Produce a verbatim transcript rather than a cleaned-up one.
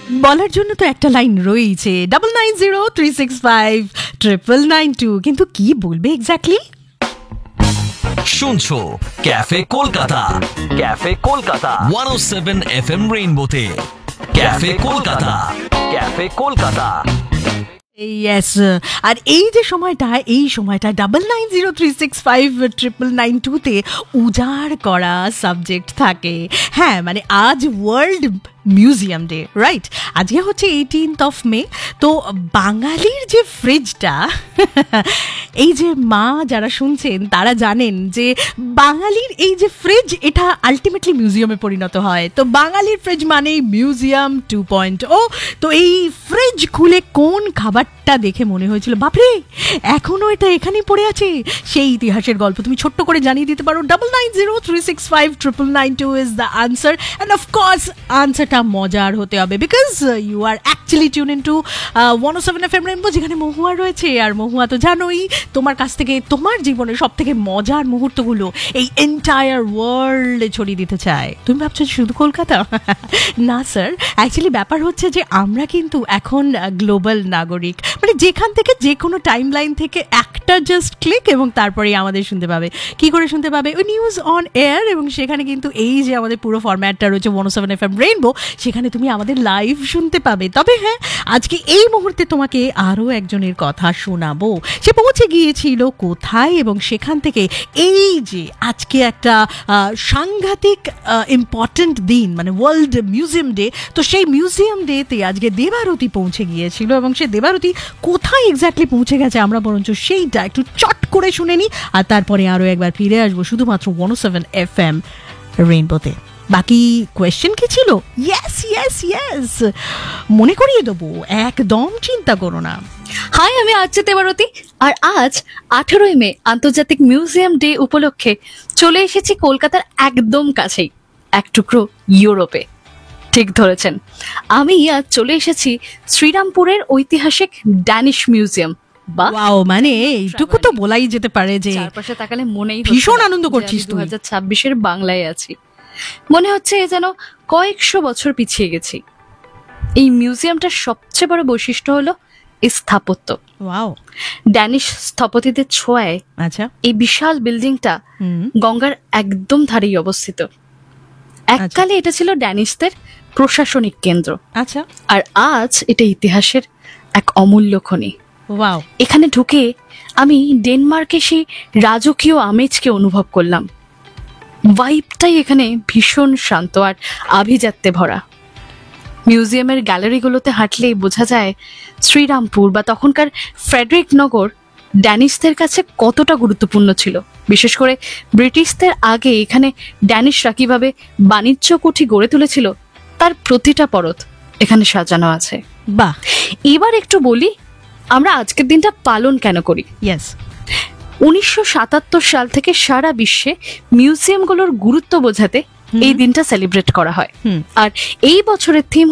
বলার জন্য তো একটা লাইন রয়েছে, double nine zero three six five triple nine two, কিন্তু কি বলবে এক্স্যাক্টলি? শুনছো cafe Kolkata, cafe Kolkata one ও seven F M রেইনবোতে। Cafe Kolkata, cafe Kolkata. Yes, আর এই যে সময়টা, এই সময়টা double nine zero three six five triple nine টুতে উজাড় করা সাবজেক্ট থাকে। হ্যাঁ, মানে আজ ওয়ার্ল্ড মিউজিয়াম ডে, রাইট? আজকে হচ্ছে এইটিনথ অফ মে। তো বাঙালির যে ফ্রিজটা, এই যে মা যারা শুনছেন তারা জানেন যে বাঙালির এই যে ফ্রিজ, এটা আলটিমেটলি মিউজিয়ামে পরিণত হয়। তো বাঙালির ফ্রিজ মানেই মিউজিয়াম টু পয়েন্ট ও। তো এই ফ্রিজ খুলে কোন খাবারটা দেখে মনে হয়েছিল বাপরে এখনও এটা এখানেই পড়ে আছে, সেই ইতিহাসের গল্প তুমি ছোট্ট করে জানিয়ে দিতে পারো। Double nine zero three six five triple nine two is the answer, and of course আনসারটা মজার হতে হবে, because you R actually tune in two one O seven F M rainbow, যেখানে মহুয়া রয়েছে। আর মহুয়া তো জানোই তোমার কাছ থেকে তোমার জীবনের সব থেকে মজার মুহূর্তগুলো এই এন্টায়ার ওয়ার্ল্ডে ছড়িয়ে দিতে চায়। তুমি ভাবছো শুধু কলকাতা? না স্যার, অ্যাকচুয়ালি ব্যাপার হচ্ছে যে আমরা কিন্তু এখন গ্লোবাল নাগরিক, মানে যেখান থেকে যে কোনো টাইম লাইন থেকে একটা জাস্ট ক্লিক এবং তারপরে আমাদের শুনতে পাবে। কি করে শুনতে পাবে? ওই নিউজ অন এয়ার, এবং সেখানে কিন্তু এই যে আমাদের পুরো ফরম্যাটটা রয়েছে ওয়ান ও সেভেন এফ এম রেইনবো, সেখানে তুমি আমাদের লাইভ শুনতে পাবে। তবে হ্যাঁ, আজকে এই মুহূর্তে তোমাকে আরও একজনের কথা শোনাবো। সে পৌঁছে গিয়েছিল কোথায়, এবং সেখান থেকে এই যে আজকে একটা সাংঘাতিক ইম্পর্টেন্ট দিন, মানে ওয়ার্ল্ড মিউজিয়াম ডে। তো সেই মিউজিয়াম ডেতে আজকে দেবারতী পৌঁছে গিয়েছিল, এবং সে দেবারতী কোথায় এক্স্যাক্টলি পৌঁছে গেছে আমরা বরঞ্চ সেইটা একটু চট করে শুনে নিই, আর তারপরে আরও একবার ফিরে আসবো শুধুমাত্র ওয়ান ও সেভেন এফ এম রেইনবোতে। বাকি কোয়েশ্চেন কি ছিল? ইয়েস ইয়েস ইয়েস, মনে করিয়ে দেবো, একদম চিন্তা করো না। হাই, আমি আর্চিত দেবারতী, আর আজ আঠেরোই মে আন্তর্জাতিক মিউজিয়াম ডে উপলক্ষে চলে এসেছি কলকাতার একদম কাছেই, এক টুকরো ইউরোপে। ঠিক ধরেছেন, আমি আজ চলে এসেছি শ্রীরামপুরের ঐতিহাসিক ড্যানিশ মিউজিয়াম। ওয়াও, মানে এইটুকু তো বলাই যেতে পারে যে চারপাশে তাকালে মনেই ভীষণ আনন্দ করছিস তুই। দু হাজার ছাব্বিশের বাংলায় আছি, মনে হচ্ছে যেন কয়েকশো বছর পিছিয়ে গেছি। এই মিউজিয়ামটার সবচেয়ে বড় বৈশিষ্ট্য হলো এই স্থাপত্য। ওয়াও, ড্যানিশ স্থপতিদের ছোঁয়ায় আচ্ছা এই বিশাল বিল্ডিংটা গঙ্গার একদম ধারেই অবস্থিত। এককালে এটা ছিল ড্যানিশদের প্রশাসনিক কেন্দ্র, আচ্ছা, আর আজ এটা ইতিহাসের এক অমূল্য খনি। ওয়াও, এখানে ঢুকে আমি ডেনমার্কে সেই রাজকীয় আমেজকে অনুভব করলাম। ভাইবটাই এখানে ভীষণ শান্ত আর আভিজাত্যে ভরা। মিউজিয়ামের গ্যালারিগুলোতে হাঁটলেই বোঝা যায় শ্রীরামপুর বা তখনকার ফ্রেডরিক নগর ড্যানিশদের কাছে কতটা গুরুত্বপূর্ণ ছিল। বিশেষ করে ব্রিটিশদের আগে এখানে ড্যানিশরা কিভাবে বাণিজ্য কুঠি গড়ে তুলেছিল তার প্রতিটা পরত এখানে সাজানো আছে। বাহ, এবার একটু বলি আমরা আজকের দিনটা পালন কেন করি। ইয়েস, উনিশশো সাতাত্তর সাল থেকে সারা বিশ্বে মিউজিয়ামগুলোর গুরুত্ব বোঝাতে এই দিনটা সেলিব্রেট করা হয়। আর এই বছরের থিম